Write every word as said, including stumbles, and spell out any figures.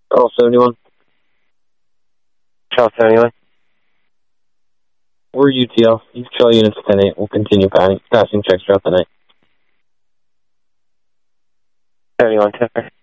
Charles seventy-one. Charles seventy-one. We're U T L. You control units ten eight. We'll continue passing, passing checks throughout the night. seventy-one, Tipper.